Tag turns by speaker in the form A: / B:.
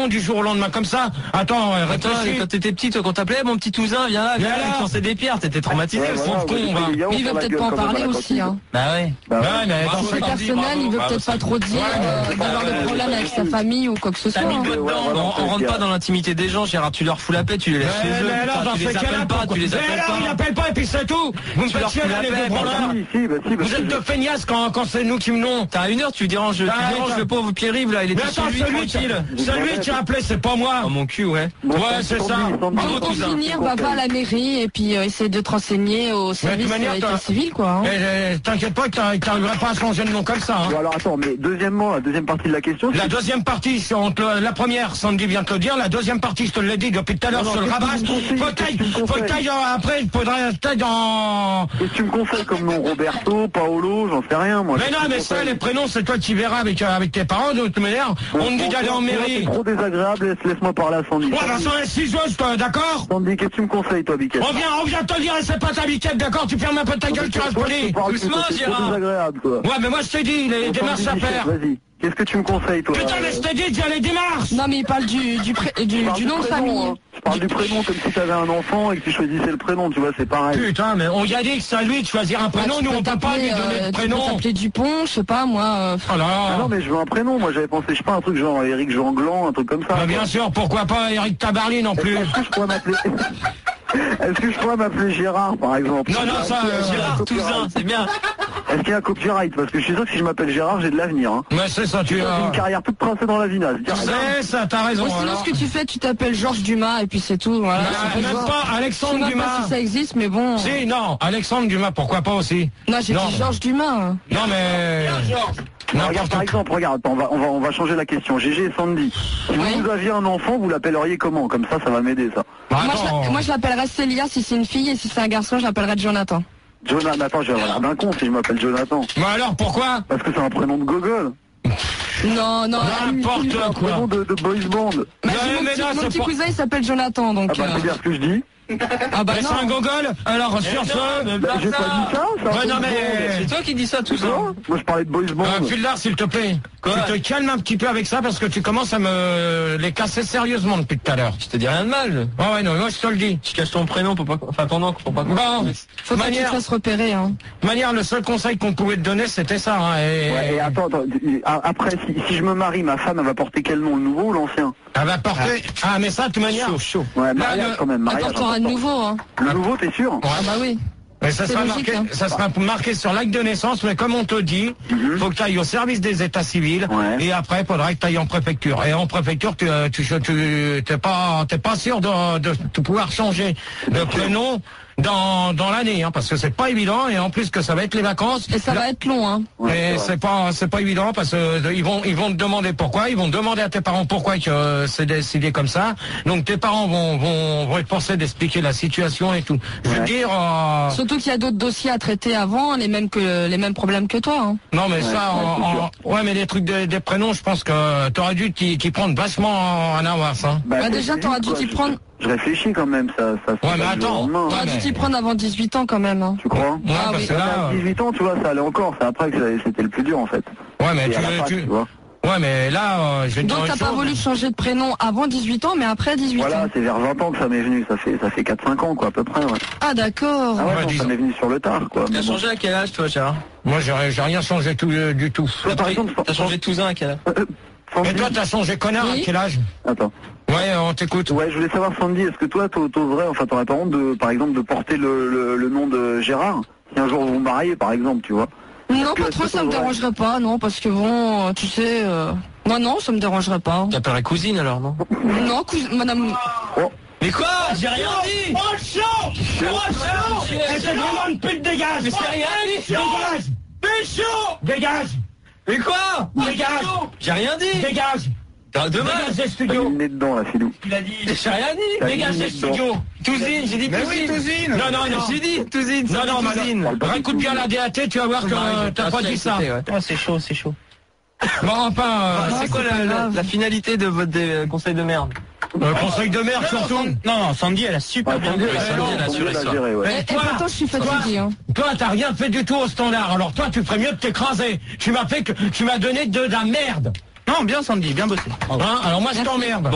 A: prénom du jour au lendemain comme ça. Attends, réfléchis.
B: Quand t'étais petit, toi, qu'on t'appelait, mon petit Tousin, viens là, tu lançais des pierres, t'étais traumatisé,
C: Ouais,
B: le
C: voilà,
B: con, va.
C: mais
D: Il veut peut-être pas en parler aussi, hein.
B: Bah ouais.
C: Bah ouais.
A: Ouais, mais attends,
D: C'est personnel, il veut peut-être pas trop dire d'avoir des problèmes avec sa famille ou quoi que ce soit.
B: T'as mis
D: hein.
B: le doigt dedans, on rentre pas dans l'intimité des gens, Gérard, tu leur fous la paix, tu les laisses chez eux,
A: mais alors, dans
B: tu
A: ces
B: les
A: cas-là,
B: appelles pas, tu les
A: mais
B: appelles
A: alors, il
B: pas.
A: appelle pas et puis c'est tout. Vous me faites
B: leur
A: chier,
B: fous la
A: les
B: paix,
A: deux branleurs. Vous êtes deux feignasses quand c'est nous qui menons.
B: T'as à 1 heure, tu déranges le pauvre Pierre-Yves, là, il
A: Mais
B: était
A: attends,
B: chez lui, tranquille.
A: celui qui a appelé, c'est pas moi.
B: Oh, mon cul, ouais.
A: Ouais, c'est ça.
D: Donc, pour finir, va à la mairie et puis essayer de te renseigner au service état civil, quoi. hein.
A: T'inquiète pas que t'arriveras pas à changer de nom comme ça. Hein.
C: Bon, alors attends, mais deuxièmement, la deuxième partie de la question.
A: La deuxième partie, la première, Sandy vient de te le dire. La deuxième partie, je te l'ai dit depuis tout à l'heure sur le rabat. Faut que t'ailles après, il faudrait t'aille dans...
C: Qu'est-ce que tu me conseilles comme nom? Roberto, Paolo, j'en sais rien, moi.
A: Mais non, mais ça, les prénoms, c'est toi qui verras avec tes parents, de toute manière. On me dit d'aller en mairie.
C: C'est trop désagréable, laisse-moi parler à Sandy.
A: Ouais, bah, sans les ciseaux, d'accord?
C: Sandy, qu'est-ce que tu me conseilles, toi, Biquette?
A: On vient te le dire, et c'est pas ta biquette, d'accord? Tu fermes un peu ta gueule, tu restes poli.
B: Doucement, Gérard.
C: C'est trop désagréable, quoi.
A: Ouais, mais moi, je t'ai dit, les démarches à faire.
C: Vas-y. Qu'est-ce que tu me conseilles, toi?
A: Putain, mais je t'ai dit, déjà les démarches!
D: Non, mais il parle du nom de famille.
C: Hein. Je parle du prénom comme si t'avais un enfant et que tu choisissais le prénom, tu vois, c'est pareil.
A: Putain, mais on y a dit que c'est à lui de choisir un prénom, nous on peut pas lui donner de prénom.
D: Tu peux t'appeler Dupont, je sais pas, moi.
A: Oh là
C: Ah non, mais je veux un prénom, moi j'avais pensé, je sais pas, un truc genre Eric Jean Gland, un truc comme ça.
A: Bah, bien sûr, pourquoi pas Eric Tabarly non plus.
C: Est-ce que je pourrais m'appeler... Est-ce que je pourrais m'appeler Gérard, par exemple?
A: Non, non, ça...
B: Gérard Touzin, c'est bien.
C: Est-ce qu'il y a un copyright? Parce que je suis sûr que si je m'appelle Gérard, j'ai de l'avenir. Hein.
A: Mais c'est ça, tu
C: J'ai
A: as...
C: une carrière toute tracée dans la vinasse.
A: C'est ça, t'as raison.
D: Bon, sinon,
A: alors.
D: ce que tu fais, tu t'appelles Georges Dumas et puis c'est tout. Voilà.
A: Même pas
D: Je sais
A: Alexandre
D: même pas
A: Dumas.
D: si ça existe, mais bon.
A: Si, non, Alexandre Dumas, pourquoi pas aussi?
D: Non, j'ai
A: Non.
D: dit Georges Dumas.
A: Non, mais...
C: Regarde, par exemple, regarde, attends, on va changer la question. GG et Sandy. Si
D: Oui.
C: vous aviez un enfant, vous l'appelleriez comment? Comme ça va m'aider, ça.
A: Bah,
D: Moi, je l'appellerais Célia si c'est une fille et si c'est un garçon, je l'appellerais Jonathan.
C: Jonathan, attends, j'ai l'air d'un con si je m'appelle Jonathan.
A: Bah alors, pourquoi?
C: Parce que c'est un prénom de gogol.
D: Non, non.
A: N'importe
C: C'est un
A: quoi.
C: prénom de boys band.
D: Bah,
A: Ouais, mais là,
D: mon
A: c'est
D: petit
A: pas-
D: cousin, il s'appelle Jonathan, donc...
C: Ah bah c'est bien ce que je dis.
D: Ah bah
A: Mais c'est
D: non.
A: un gogol. Alors, sur ce...
C: Bah, j'ai pas dit ça, c'est un
A: Ouais,
C: boys
A: non,
C: band.
A: mais...
B: C'est toi qui dis ça, tout ça.
C: Non, moi je parlais de boys band.
A: Fildar, s'il te plaît.
B: Quoi?
A: Tu te calmes un petit peu avec ça parce que tu commences à me les casser sérieusement depuis tout à l'heure.
B: Je te dis rien de mal.
A: Ouais, ouais, non, moi je te le dis.
B: Tu caches ton prénom pour pas, enfin ton nom pour pas.
A: Bon,
D: Faut pas que tu te fasses repérer, hein.
A: manière, le seul conseil qu'on pouvait te donner, c'était ça. Hein,
C: Ouais, et attends, après, si je me marie, ma femme, elle va porter quel nom, le nouveau ou l'ancien?
A: Elle va porter... Ah, mais ça, de toute manière...
B: Chaud.
C: Ouais,
A: Là,
C: mariage quand même, mariage.
D: Apportera de
C: important.
D: nouveau, hein.
C: Le nouveau, t'es sûr?
D: Ah bah oui.
A: Mais ça
D: C'est
A: sera,
D: logique,
A: marqué,
D: hein.
A: ça sera marqué sur l'acte de naissance, mais comme on te dit, faut que tu ailles au service des états civils,
C: Ouais.
A: et après, il faudra que tu ailles en préfecture. Et en préfecture, tu t'es pas sûr de pouvoir changer de prénom dans l'année, hein, parce que c'est pas évident, et en plus que ça va être les vacances.
D: Et ça va être long, hein.
C: Ouais,
A: Et c'est pas évident parce que ils vont te demander pourquoi, ils vont demander à tes parents pourquoi que c'est décidé comme ça. Donc tes parents vont être forcés d'expliquer la situation et tout. Je veux
C: Ouais.
A: dire
D: Surtout qu'il y a d'autres dossiers à traiter avant, les mêmes problèmes que toi, hein.
A: non mais
C: Ouais,
A: ça
C: c'est
A: ouais mais les trucs des prénoms, je pense que t'aurais dû t'y prendre vachement en avance hein.
D: Bah, déjà,
C: c'est
D: t'auras
C: vite,
D: dû
C: quoi.
D: t'y prendre.
C: Je réfléchis quand même, ça se
A: Ouais,
C: fait
A: mais
C: pas du
A: attends.
C: jour au lendemain, hein.
D: T'auras
A: Ouais,
D: dû
A: mais-
D: t'y prendre avant 18 ans quand même, hein.
C: Tu crois?
A: Ouais,
D: Ah
A: parce
D: oui.
A: que là
C: À 18 ans, tu vois, ça allait encore. C'est après que c'était le plus dur, en fait.
A: ouais mais
C: Et à la fac, tu vois.
A: ouais mais là je vais te dire
D: Donc
A: une
D: t'as pas
A: chose.
D: voulu changer de prénom avant 18 ans, mais après 18
C: Voilà,
D: ans.
C: c'est vers 20 ans que ça m'est venu. Ça fait 4-5 ans, quoi, à peu près, ouais.
D: Ah d'accord.
C: Ah ouais,
A: Ouais,
C: non,
A: 10
C: ça
A: ans.
C: m'est venu sur le tard, quoi.
B: T'as
C: Mais bon.
B: changé à quel âge, toi, Gérard?
A: Moi j'ai rien changé du tout.
C: Toi, par exemple,
B: T'as changé Touzin à quel âge?
C: Sandy.
A: Et toi t'as changé connard
D: Oui.
A: à quel âge?
C: Attends.
A: Ouais, on t'écoute.
C: Ouais, je voulais savoir, Sandy, est-ce que toi, t'oserais, enfin, t'aurais pas honte de, par exemple, de porter le nom de Gérard? Si un jour vous vous mariez, par exemple, tu vois.
D: Non,
C: que-
D: pas trop,
C: est-ce que
D: ça me
C: t'aurais-
D: dérangerait pas, non, parce que bon, tu sais, moi non, ça me dérangerait pas.
B: T'appellerais cousine alors, non?
D: Non, madame,
C: Oh,
B: Mais quoi? J'ai rien dit!
A: Oh chaud! Oh chaud! Et c'est vraiment une pute, dégage!
B: Mais c'est rien dit!
A: Dégage! Pécho! Dégage!
B: Mais quoi?
A: Dégage!
B: J'ai rien dit!
A: Dégage!
B: Demain!
A: Dégage des
C: t'as mis
A: studios!
C: le nez dedans, là, Philou.
B: Il a dit. J'ai rien dit!
C: T'as
A: Dégage
C: mis
A: des
C: le nez dedans.
A: studios!
B: Touzine, j'ai dit
A: Mais
B: Touzine!
A: oui, Touzine. Non, non, non.
B: J'ai dit Touzine!
A: Non, non,
B: Touzine!
A: Réécoute bien la DAT, tu vas voir que t'as pas dit ça.
B: Ah, c'est chaud, c'est chaud.
A: Bon, enfin,
B: C'est quoi
D: c'est pas grave.
B: la finalité de votre conseil de merde?
A: conseil de merde surtout.
B: Non, Sandy, elle a super
C: Sandy,
B: elle a assuré ça.
C: géré, ouais.
D: et pourtant je suis fatiguée, hein.
A: Toi, t'as rien fait du tout au standard. Alors toi, tu ferais mieux de t'écraser. Tu m'as donné de la merde.
B: Non, bien Sandy, bien bossé.
A: Hein, alors moi, je t'emmerde.